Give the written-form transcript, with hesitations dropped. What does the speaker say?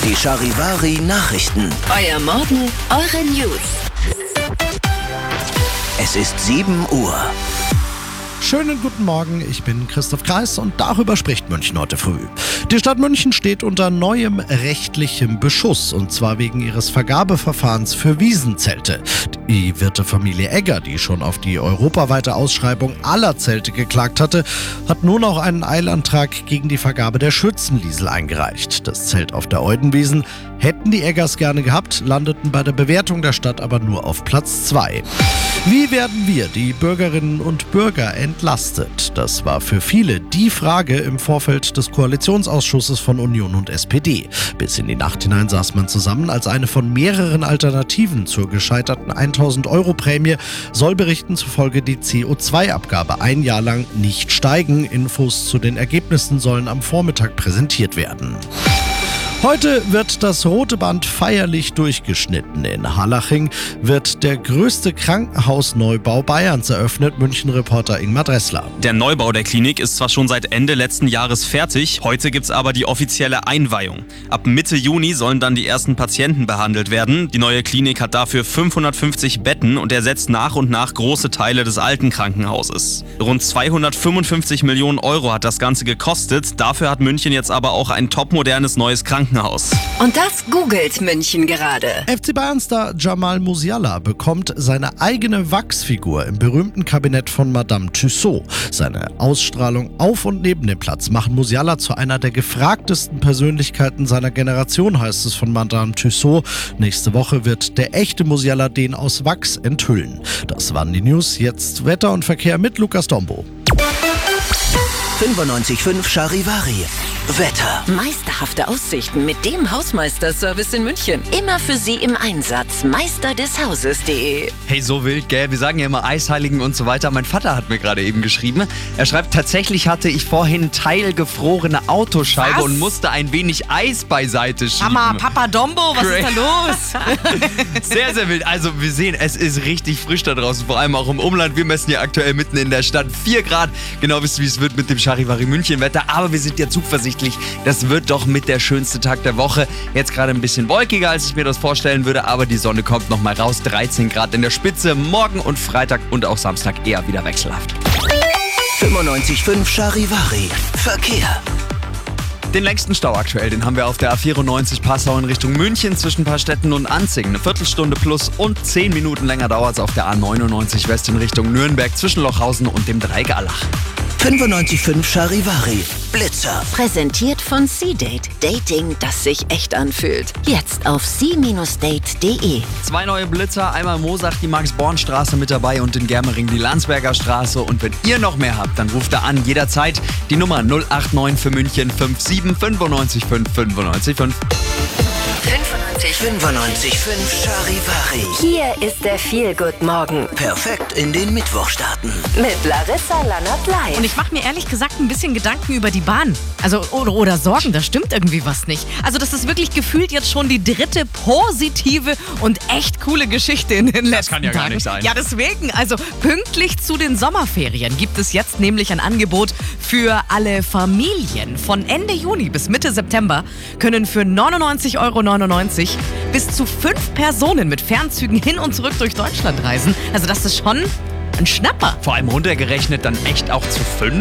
Die Charivari Nachrichten. Euer Morgen, eure News. Es ist 7 Uhr. Schönen guten Morgen, ich bin Christoph Kreis und darüber spricht München heute früh. Die Stadt München steht unter neuem rechtlichem Beschuss und zwar wegen ihres Vergabeverfahrens für Wiesenzelte. Die Wirtefamilie Egger, die schon auf die europaweite Ausschreibung aller Zelte geklagt hatte, hat nun auch einen Eilantrag gegen die Vergabe der Schützenliesel eingereicht. Das Zelt auf der Eudenwiesen hätten die Eggers gerne gehabt, landeten bei der Bewertung der Stadt aber nur auf Platz 2. Wie werden wir, die Bürgerinnen und Bürger, entlastet? Das war für viele die Frage im Vorfeld des Koalitionsausschusses von Union und SPD. Bis in die Nacht hinein saß man zusammen, als eine von mehreren Alternativen zur gescheiterten 1.000-Euro-Prämie soll Berichten zufolge die CO2-Abgabe ein Jahr lang nicht steigen. Infos zu den Ergebnissen sollen am Vormittag präsentiert werden. Heute wird das Rote Band feierlich durchgeschnitten. In Harlaching wird der größte Krankenhausneubau Bayerns eröffnet, München-Reporter Ingmar Dressler. Der Neubau der Klinik ist zwar schon seit Ende letzten Jahres fertig, heute gibt's aber die offizielle Einweihung. Ab Mitte Juni sollen dann die ersten Patienten behandelt werden. Die neue Klinik hat dafür 550 Betten und ersetzt nach und nach große Teile des alten Krankenhauses. Rund 255 Millionen Euro hat das Ganze gekostet. Dafür hat München jetzt aber auch ein topmodernes neues Krankenhaus. Und das googelt München gerade. FC Bayern-Star Jamal Musiala bekommt seine eigene Wachsfigur im berühmten Kabinett von Madame Tussauds. Seine Ausstrahlung auf und neben dem Platz machen Musiala zu einer der gefragtesten Persönlichkeiten seiner Generation, heißt es von Madame Tussauds. Nächste Woche wird der echte Musiala den aus Wachs enthüllen. Das waren die News. Jetzt Wetter und Verkehr mit Lukas Dombo. 95.5 Charivari. Wetter. Meisterhafte Aussichten mit dem Hausmeisterservice in München. Immer für Sie im Einsatz. Meisterdeshauses.de. Hey, so wild, gell? Wir sagen ja immer Eisheiligen und so weiter. Mein Vater hat mir gerade eben geschrieben. Er schreibt, tatsächlich hatte ich vorhin teilgefrorene Autoscheibe und musste ein wenig Eis beiseite schieben. Mama, Papa Dombo, was ist da los? Sehr, sehr wild. Also wir sehen, es ist richtig frisch da draußen, vor allem auch im Umland. Wir messen ja aktuell mitten in der Stadt 4 Grad. Genau wisst ihr, wie es wird mit dem Charivari München Wetter. Aber wir sind ja zuversichtlich. Das wird doch mit der schönste Tag der Woche. Jetzt gerade ein bisschen wolkiger, als ich mir das vorstellen würde, aber die Sonne kommt noch mal raus. 13 Grad in der Spitze. Morgen und Freitag und auch Samstag eher wieder wechselhaft. 95.5 Charivari. Verkehr. Den längsten Stau aktuell, den haben wir auf der A94 Passau in Richtung München zwischen Paarstetten und Anzing. Eine Viertelstunde plus und 10 Minuten länger dauert es auf der A99 West in Richtung Nürnberg zwischen Lochhausen und dem Dreigalach. 95.5 Charivari. Blitzer. Präsentiert von C-Date. Dating, das sich echt anfühlt. Jetzt auf c-date.de. 2 neue Blitzer, einmal Moosach die Max-Born-Straße mit dabei und in Germering die Landsberger Straße. Und wenn ihr noch mehr habt, dann ruft da an, jederzeit die Nummer 089 für München 57 95 5 95 5. 95.5 Charivari. Hier ist der Feel-Good-Morgen Perfekt in den Mittwoch starten. mit Larissa Lannert-Live. Und ich mache mir ehrlich gesagt ein bisschen Gedanken über die Bahn. Also, oder Sorgen, da stimmt irgendwie was nicht. Also, das ist wirklich gefühlt jetzt schon die 3. positive und echt coole Geschichte in den letzten Tagen. kann ja gar nicht sein. Ja, deswegen, also pünktlich zu den Sommerferien gibt es jetzt nämlich ein Angebot für alle Familien. Von Ende Juni bis Mitte September können für 99,99 € bis zu 5 Personen mit Fernzügen hin und zurück durch Deutschland reisen. Also das ist schon ein Schnapper. Vor allem runtergerechnet dann echt auch zu 5.